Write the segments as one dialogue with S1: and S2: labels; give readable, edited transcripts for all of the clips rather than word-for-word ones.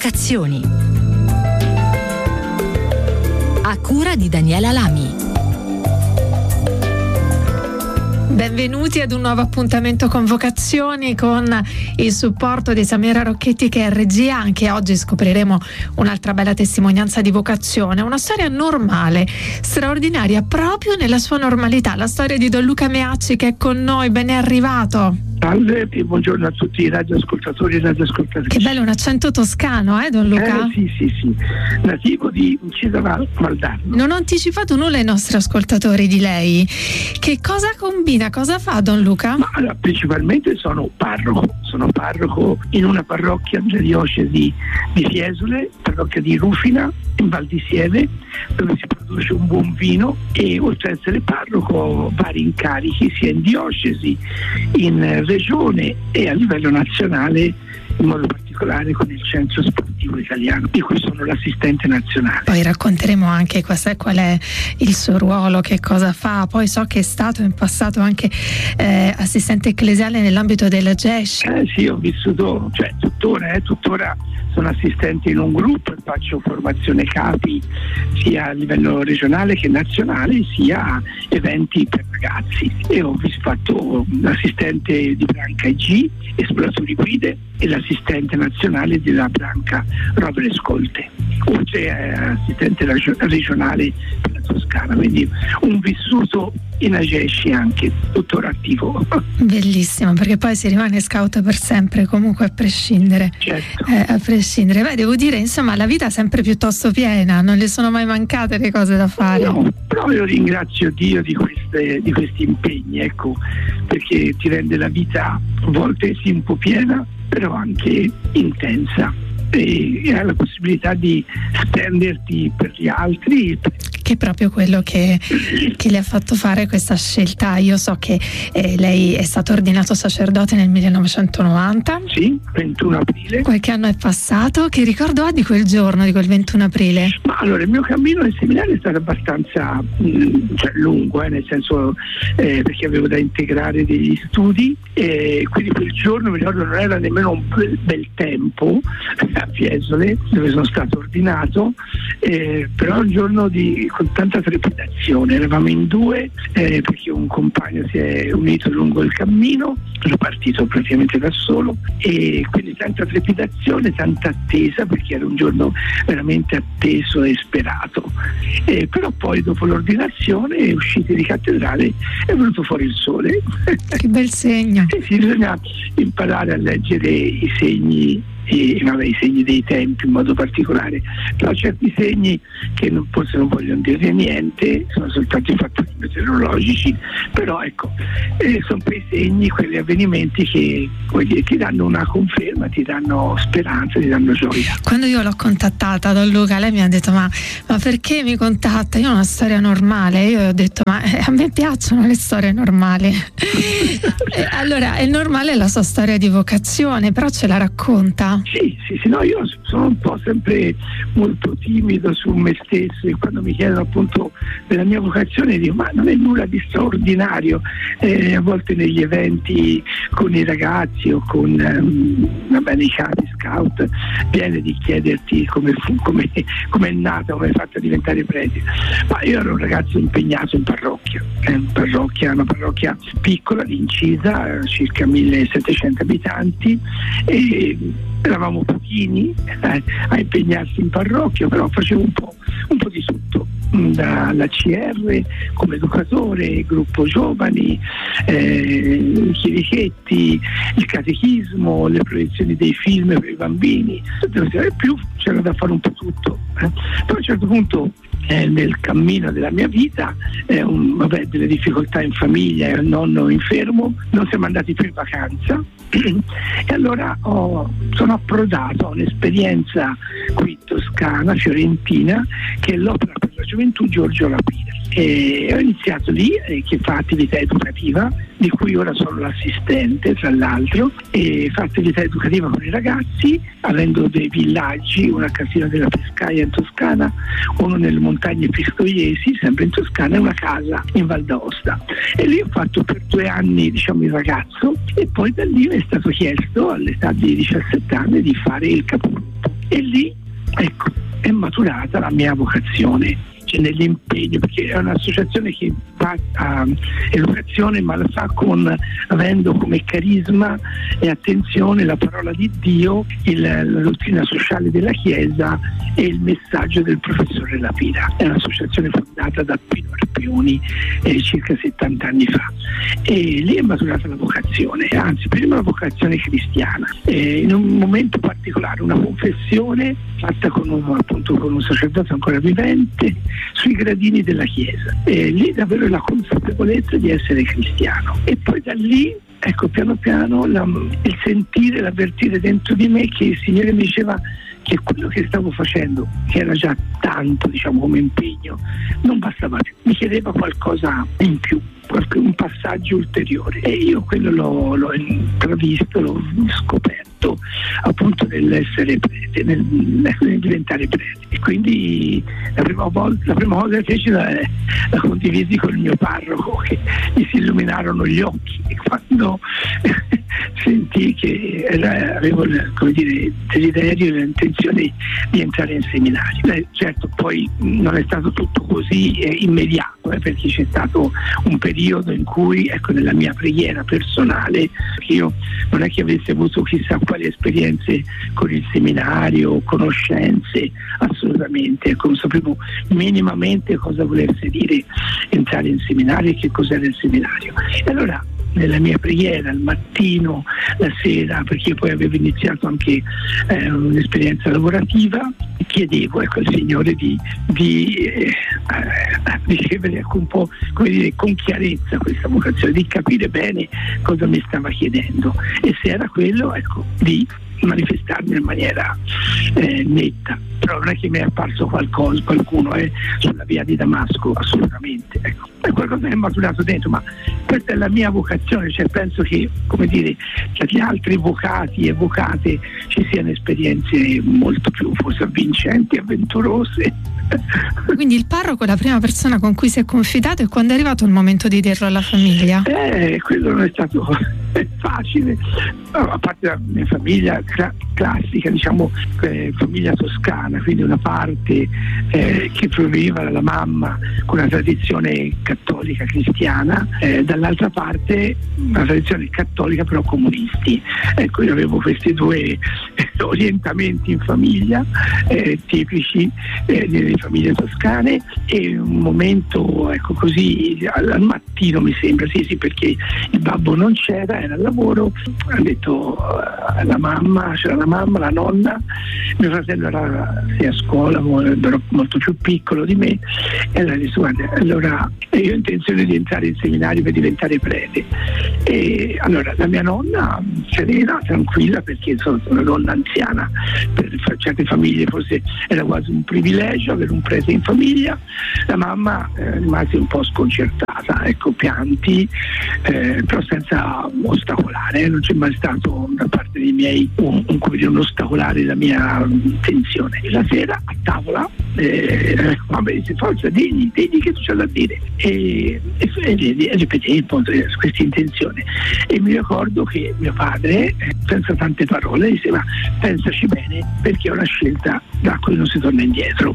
S1: Vocazioni. A cura di Daniela Lami.
S2: Benvenuti ad un nuovo appuntamento con Vocazioni, con il supporto di Samira Rocchetti che è regia. Anche oggi scopriremo un'altra bella testimonianza di vocazione, una storia normale, straordinaria proprio nella sua normalità, la storia di Don Luca Meacci che è con noi. Ben è arrivato.
S3: Salve e buongiorno a tutti i radioascoltatori e radioascoltatrici.
S2: Che bello, un accento toscano, Don Luca?
S3: Sì, nativo di Incisa Valdarno.
S2: Non ho anticipato nulla ai nostri ascoltatori di lei. Che cosa combina, cosa fa Don Luca?
S3: Ma allora, principalmente sono parroco in una parrocchia della diocesi di Fiesole, parrocchia di Rufina, in Val di Sieve, dove si produce un buon vino, e oltre ad essere parroco ho vari incarichi sia in diocesi, in regione e a livello nazionale, in modo particolare con il Centro Sportivo Italiano, di cui sono l'assistente nazionale.
S2: Poi racconteremo anche qual è il suo ruolo, che cosa fa. Poi so che è stato in passato anche assistente ecclesiale nell'ambito della GESH.
S3: Sì, ho vissuto, tuttora sono assistente in un gruppo e faccio formazione capi sia a livello regionale che nazionale, sia eventi per ragazzi, e ho fatto l'assistente di branca IG, esploratori guide, e l'assistente nazionale della branca robe e scolte, oltre assistente regionale per la Toscana, quindi un vissuto in Agesci anche, tuttora attivo.
S2: Bellissimo, perché poi si rimane scout per sempre, comunque a prescindere.
S3: Certo.
S2: A prescindere. Beh, devo dire, insomma, la vita è sempre piuttosto piena, non le sono mai mancate le cose da fare.
S3: No, però io ringrazio Dio di questi impegni, ecco, perché ti rende la vita a volte sì un po' piena, però anche intensa, e hai la possibilità di spenderti per gli altri.
S2: Che è proprio quello che le ha fatto fare questa scelta. Io so che lei è stato ordinato sacerdote nel 1990.
S3: Sì, 21 aprile.
S2: Qualche anno è passato. Che ricordo ha di quel giorno, di quel 21 aprile?
S3: Ma allora, il mio cammino nel seminario è stato abbastanza lungo, nel senso perché avevo da integrare degli studi, e quindi quel giorno, mi ricordo, non era nemmeno un bel tempo a Fiesole, dove sono stato ordinato, però un giorno con tanta trepidazione. Eravamo in due, perché un compagno si è unito lungo il cammino, ero partito praticamente da solo, e quindi tanta trepidazione, tanta attesa, perché era un giorno veramente atteso e sperato. Però poi dopo l'ordinazione, usciti di cattedrale, è venuto fuori il sole.
S2: Che bel segno.
S3: Sì, bisogna imparare a leggere i segni, i segni dei tempi in modo particolare, però certi segni che forse non vogliono dire niente, sono soltanto i fattori meteorologici, però ecco, sono quei segni, quegli avvenimenti che ti danno una conferma, ti danno speranza, ti danno gioia.
S2: Quando io l'ho contattata, Don Luca, lei mi ha detto ma perché mi contatta? Io ho una storia normale. Io ho detto ma a me piacciono le storie normali. Allora, il normale è la sua storia di vocazione, però ce la racconta?
S3: Sì, no, io sono un po' sempre molto timido su me stesso, e quando mi chiedono appunto della mia vocazione dico ma non è nulla di straordinario. A volte negli eventi con i ragazzi o con i capi scout viene di chiederti come è nata, come è fatta a diventare prete, ma io ero un ragazzo impegnato in parrocchia, una parrocchia piccola di Incisa, circa 1700 abitanti, e eravamo pochini a impegnarsi in parrocchia, però facevo un po' di tutto, dalla CR come educatore, gruppo giovani, chierichetti, il catechismo, le proiezioni dei film per i bambini, e più c'era da fare un po' tutto. Poi a un certo punto nel cammino della mia vita, delle difficoltà in famiglia, il nonno infermo, non siamo andati più in vacanza, e allora sono approdato a un'esperienza qui toscana, fiorentina, che è l'Opera per la Gioventù Giorgio Lapide, e ho iniziato lì, che fa attività educativa, di cui ora sono l'assistente tra l'altro, e fa attività educativa con i ragazzi, avendo dei villaggi, una a Casina della Pescaia in Toscana, uno nelle montagne pistoiesi sempre in Toscana, e una casa in Val d'Aosta. E lì ho fatto per 2 anni il ragazzo, e poi da lì mi è stato chiesto all'età di 17 anni di fare il capogruppo. E lì, ecco, è maturata la mia vocazione, cioè nell'impegno, perché è un'associazione che fa educazione, ma la fa avendo come carisma e attenzione la parola di Dio, la dottrina sociale della Chiesa e il messaggio del professore Lapira. È un'associazione fondata da Pino Arpioni circa 70 anni fa, e lì è maturata la vocazione, anzi prima la vocazione cristiana, in un momento particolare, una confessione fatta con un sacerdote ancora vivente sui gradini della Chiesa, e lì davvero la consapevolezza di essere cristiano. E poi da lì, ecco, piano piano il sentire, l'avvertire dentro di me che il Signore mi diceva che quello che stavo facendo, che era già tanto, diciamo, come impegno, non bastava più, mi chiedeva qualcosa in più, un passaggio ulteriore, e io quello l'ho intravisto, l'ho scoperto appunto nell'essere prete, nel diventare prete. E quindi la prima volta che feci la condivisi con il mio parroco, che gli si illuminarono gli occhi quando sentì che avevo, come dire, desiderio e l'intenzione di entrare in seminario. Certo, poi non è stato tutto così immediato, perché c'è stato un periodo in cui, ecco, nella mia preghiera personale, io non è che avessi avuto chissà quali esperienze con il seminario, conoscenze, assolutamente, ecco, non sapevo minimamente cosa volesse dire entrare in seminario e che cos'era il seminario. E allora nella mia preghiera, al mattino, la sera, perché io poi avevo iniziato anche un'esperienza lavorativa, chiedevo, ecco, al Signore di ricevere un po', come dire, con chiarezza questa vocazione, di capire bene cosa mi stava chiedendo, e se era quello, ecco, di manifestarmi in maniera netta. Però non è che mi è apparso qualcuno sulla via di Damasco, assolutamente, ecco. È qualcosa che è maturato dentro, ma questa è la mia vocazione, cioè penso che, come dire, tra gli altri vocati e vocate ci siano esperienze molto più forse avvincenti, avventurose.
S2: Quindi il parroco è la prima persona con cui si è confidato, e quando è arrivato il momento di dirlo alla famiglia?
S3: Quello non è stato facile, a parte la mia famiglia classica, diciamo, famiglia toscana, quindi una parte che proveniva dalla mamma con una tradizione cattolica cristiana, dall'altra parte una tradizione cattolica però comunisti. Ecco, io avevo questi due orientamenti in famiglia, tipici delle famiglie toscane, e un momento, ecco, così al mattino, mi sembra, sì, perché il babbo non c'era, era al lavoro, ha detto la mamma, c'era la mamma, la nonna, mio fratello era a scuola, era molto più piccolo di me, e allora ha detto: guarda, allora io ho intenzione di entrare in seminario per diventare prete. E allora la mia nonna, serena, tranquilla, perché sono una donna anziana, per certe famiglie forse era quasi un privilegio avere un prete in famiglia. La mamma rimase un po' sconcertata, ecco, pianti, però senza ostacolare, non c'è mai stato da parte dei miei un ostacolare la mia intenzione. E la sera a tavola vabbè, dice: forza, digli che tu c'hai da dire, e ripetevo questa intenzione. E mi ricordo che mio padre, senza tante parole, diceva: pensaci bene, perché è una scelta da cui non si torna indietro.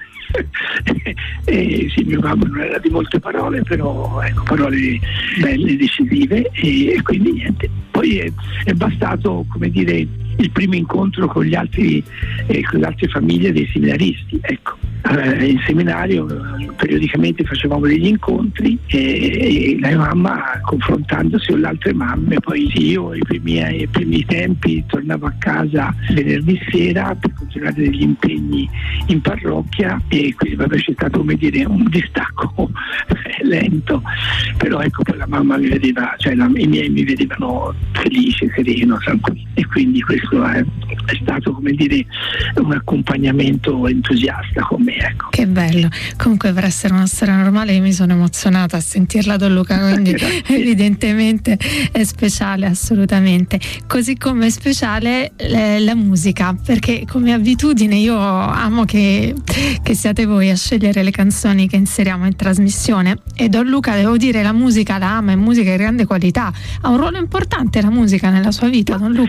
S3: Sì, mio babbo non era di molte parole, però, ecco, parole belle, decisive, e quindi niente. Poi è bastato, come dire, il primo incontro con le altre famiglie dei seminaristi, ecco. In seminario periodicamente facevamo degli incontri, e la mia mamma, confrontandosi con le altre mamme, poi io ai primi tempi tornavo a casa venerdì sera per continuare degli impegni in parrocchia, e quindi c'è stato, come dire, un distacco lento, però ecco, poi la mamma mi vedeva, cioè i miei mi vedevano felice, sereno, tranquillo, e quindi questo è stato, come dire, un accompagnamento entusiasta con me, ecco.
S2: Che bello. Comunque, per essere una storia normale, io mi sono emozionata a sentirla, Don Luca, quindi evidentemente è speciale, assolutamente. Così come è speciale la musica, perché come abitudine io amo che siate voi a scegliere le canzoni che inseriamo in trasmissione, e Don Luca, devo dire, la musica la ama, è musica di grande qualità. Ha un ruolo importante la musica nella sua vita, Don Luca?
S3: Sì.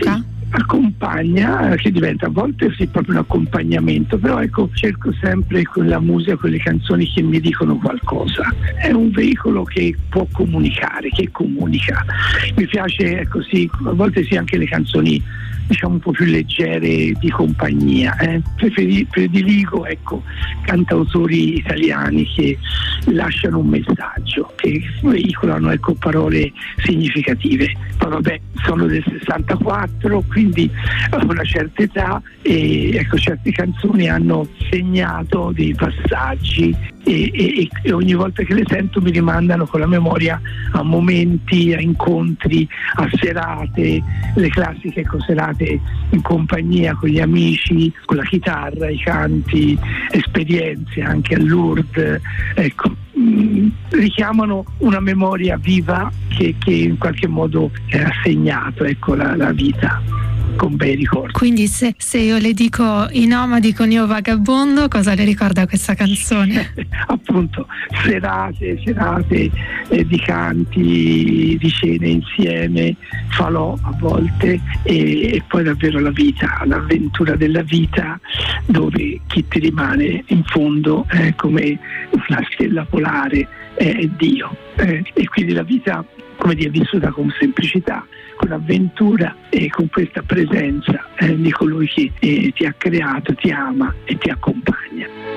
S3: accompagna, che diventa a volte sì proprio un accompagnamento, però ecco, cerco sempre con la musica, con le canzoni che mi dicono qualcosa. È un veicolo che può comunicare, che comunica. Mi piace così, a volte sì, anche le canzoni diciamo un po' più leggere di compagnia. Prediligo ecco cantautori italiani che lasciano un messaggio, che veicolano ecco parole significative. Poi vabbè, sono del 64, quindi ho una certa età e ecco certe canzoni hanno segnato dei passaggi e ogni volta che le sento mi rimandano con la memoria a momenti, a incontri, a serate, le classiche serate in compagnia con gli amici, con la chitarra, i canti, esperienze anche a Lourdes, ecco, richiamano una memoria viva che in qualche modo ha segnato ecco la vita con bei ricordi.
S2: Quindi se io le dico I nomadi con Io vagabondo, cosa le ricorda questa canzone?
S3: Appunto serate di canti, di cene insieme, falò a volte e poi davvero la vita, l'avventura della vita, dove chi ti rimane in fondo è come una stella polare, è Dio, e quindi la vita come dire vissuta con semplicità, con avventura e con questa presenza di colui che ti ha creato, ti ama e ti accompagna.